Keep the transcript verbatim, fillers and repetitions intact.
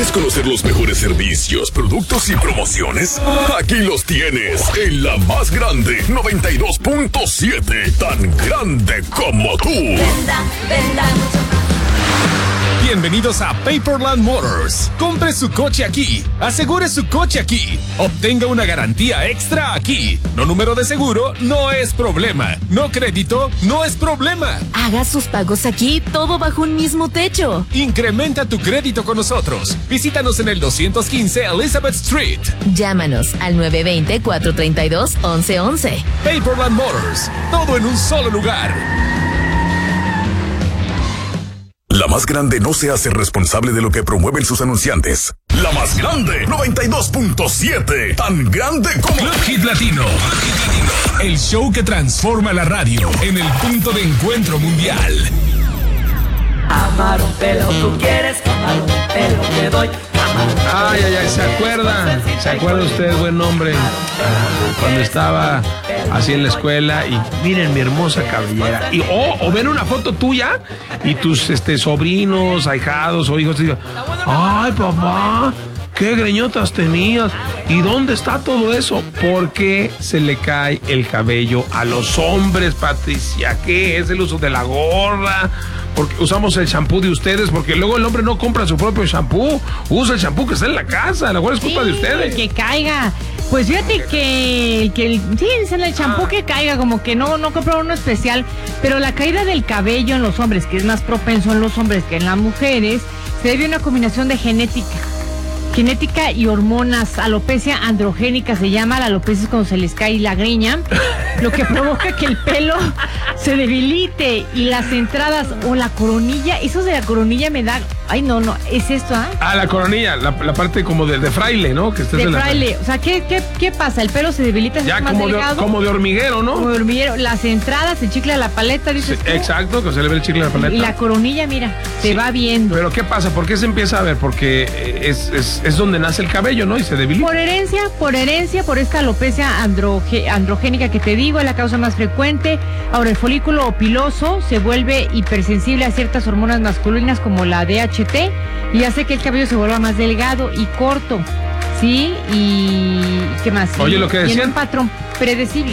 ¿Quieres conocer los mejores servicios, productos y promociones? Aquí los tienes en la más grande, noventa y dos punto siete, tan grande como tú. Venda, venda mucho más. Bienvenidos a Paperland Motors. Compre su coche aquí. Asegure su coche aquí. Obtenga una garantía extra aquí. No número de seguro no es problema. No crédito no es problema. Haga sus pagos aquí, todo bajo un mismo techo. Incrementa tu crédito con nosotros. Visítanos en el doscientos quince Elizabeth Street. Llámanos al nueve dos cero, cuatro tres dos, once once. Paperland Motors. Todo en un solo lugar. La más grande no se hace responsable de lo que promueven sus anunciantes. La más grande, noventa y dos punto siete, tan grande como... Club Hit Latino. El show que transforma la radio en el punto de encuentro mundial. Amar un pelo, tú quieres amar un pelo, te doy. Ay, ay, ay, ¿se acuerda? ¿Se acuerda usted, buen hombre? Ah, cuando estaba así en la escuela y miren mi hermosa cabellera. Y, oh, o ven una foto tuya y tus este, sobrinos, ahijados o hijos te digan, ay, papá, qué greñotas tenías. ¿Y dónde está todo eso? ¿Por qué se le cae el cabello a los hombres, Patricia? ¿Qué es el uso de la gorra? Porque usamos el shampoo de ustedes, porque luego el hombre no compra su propio shampoo, usa el shampoo que está en la casa, a lo mejor es culpa sí, de ustedes. Que caiga. Pues fíjate que, que sí, dicen el champú ah. que caiga, como que no, no compra uno especial, pero la caída del cabello en los hombres, que es más propenso en los hombres que en las mujeres, se debe a una combinación de genética. Genética y hormonas, alopecia androgénica se llama, la alopecia es cuando se les cae la greña, lo que provoca que el pelo se debilite y las entradas o la coronilla, eso de la coronilla me da, ay no, no, es esto, ¿ah? ¿eh? Ah, la coronilla, la, la parte como de, de fraile, ¿no? Que de en fraile, la... o sea, ¿qué, qué, ¿qué pasa? El pelo se debilita, se ya hace más como delgado. De, como de hormiguero, ¿no? Como de hormiguero, las entradas, se chicla la paleta, dices sí, tú. Exacto, que se le ve el chicle a la paleta. Y la coronilla, mira, se sí. va viendo. Pero ¿qué pasa? ¿Por qué se empieza a ver? Porque es, es, es donde nace el cabello, ¿no? Y se debilita. Por herencia, por herencia, por esta alopecia androge, androgénica que te digo, es la causa más frecuente. Ahora, el folículo piloso se vuelve hipersensible a ciertas hormonas masculinas como la D H T y hace que el cabello se vuelva más delgado y corto, ¿sí? Y ¿qué más? Oye, lo que decían... Tiene un patrón predecible.